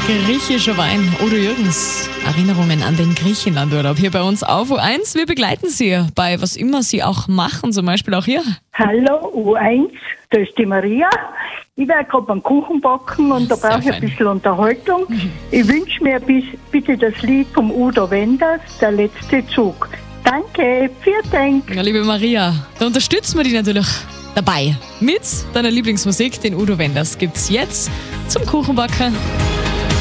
Griechischer Wein. Udo Jürgens. Erinnerungen an den Griechenlandurlaub hier bei uns auf U1. Wir begleiten Sie bei was immer Sie auch machen, zum Beispiel auch hier. Hallo U1, da ist die Maria. Ich werde gerade einen Kuchen backen und da brauche ich ein bisschen Unterhaltung. Ich wünsche mir bitte das Lied vom Udo Wenders, Der letzte Zug. Danke, vielen Dank. Ja, liebe Maria, da unterstützen wir dich natürlich dabei. Mit deiner Lieblingsmusik, den Udo Wenders, gibt's jetzt zum Kuchenbacken.